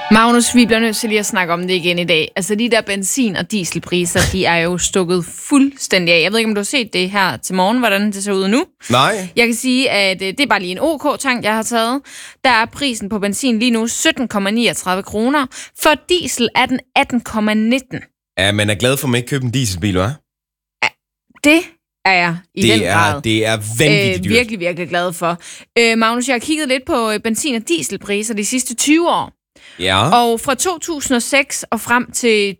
Magnus, vi bliver nødt til lige at snakke om det igen i dag. Altså de der benzin- og dieselpriser, de er jo stukket fuldstændig af. Jeg ved ikke, om du har set det her til morgen, hvordan det ser ud nu. Nej. Jeg kan sige, at det er bare lige en OK-tank, jeg har taget. Der er prisen på benzin lige nu 17,39 kroner. For diesel er den 18,19. Ja, man er glad for, at man ikke køber en dieselbil, hva'? Ja, det er jeg i den grad. Det er vanvittigt dyrt. Virkelig, virkelig glad for. Magnus, jeg har kigget lidt på benzin- og dieselpriser de sidste 20 år. Ja. Og fra 2006 og frem til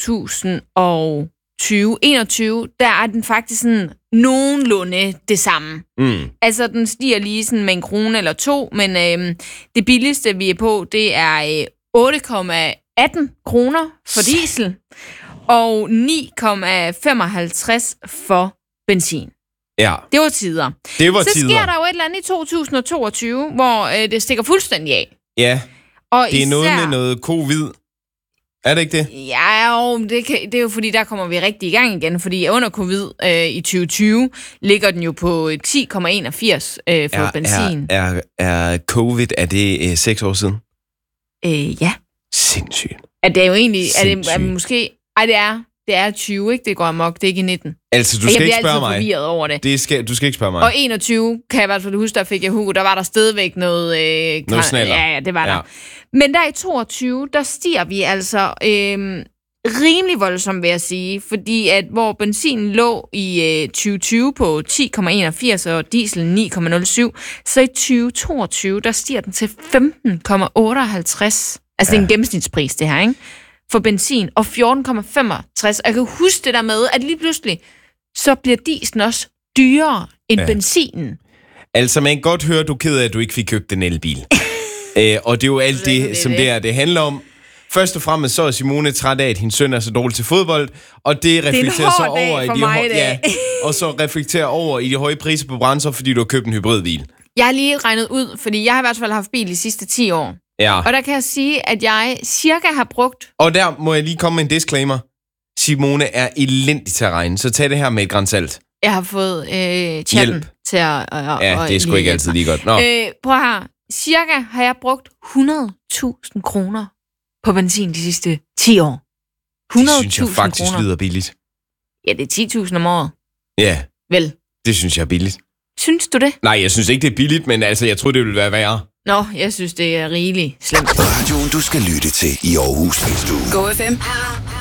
2021, der er den faktisk sådan nogenlunde det samme. Altså, den stiger lige sådan med 1 krone eller 2, men det billigste, vi er på, det er 8,18 kroner for diesel og 9,55 for benzin. Ja. Det var tider. Så sker der jo et eller andet i 2022, hvor det stikker fuldstændig af. Ja. Og det er noget med noget covid. Er det ikke det? Ja, det er jo fordi, der kommer vi rigtig i gang igen. Fordi under covid i 2020 ligger den jo på 10,81 for benzin. Er covid, er det 6 år siden? Ja. Sindssygt. Det er jo egentlig... Er det måske... Ej, det er 20, ikke? Det går amok. Det er ikke i 19. Altså, du skal ikke spørge mig. Jeg bliver altid forvirret over det. Du skal ikke spørge mig. Og 21, kan jeg i hvert fald huske, der fik jeg Hugo, der var der stadigvæk noget... noget snaller. Ja, det var der. Men der i 22, der stiger vi altså rimelig voldsomt, vil jeg sige. Fordi at hvor benzinen lå i 2020 på 10,81 og diesel 9,07, så i 2022, der stiger den til 15,58. Altså, det er en gennemsnitspris, det her, ikke? For benzin, og 14,65. Og jeg kan huske det der med, at lige pludselig, så bliver dieselen også dyrere end benzinen. Altså, man kan godt høre, at du er ked af, at du ikke fik købt en elbil. Og det er jo alt det, som det handler om. Først og fremmest så er Simone træt af, at hendes søn er så dårlig til fodbold, og det reflekterer så over og så reflekterer over i de høje priser på brændstof, fordi du har købt en hybridbil. Jeg har lige regnet ud, fordi jeg har i hvert fald haft bil de sidste 10 år. Ja. Og der kan jeg sige, at jeg cirka har brugt... Og der må jeg lige komme med en disclaimer. Simone er elendig til at regne, så tag det her med et gran salt. Jeg har fået chatten til at... Ja, det er sgu ikke altid lige godt. Nå. Prøv her. Cirka har jeg brugt 100.000 kroner på benzin de sidste 10 år. 100.000 Det synes jeg faktisk lyder billigt. Ja, det er 10.000 om året. Ja. Vel? Det synes jeg er billigt. Synes du det? Nej, jeg synes ikke, det er billigt, men altså, jeg tror, det ville være værre. Nå, jeg synes, det er rigeligt slemt. Radioen, du skal lytte til i Aarhus. Go FM.